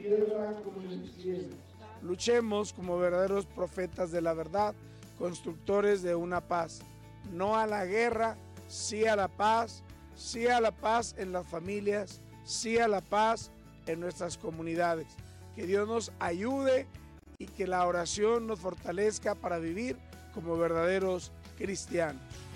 Luchemos como verdaderos profetas de la verdad, constructores de una paz. No a la guerra, sí a la paz en las familias, sí a la paz en nuestras comunidades. Que Dios nos ayude y que la oración nos fortalezca para vivir como verdaderos cristianos.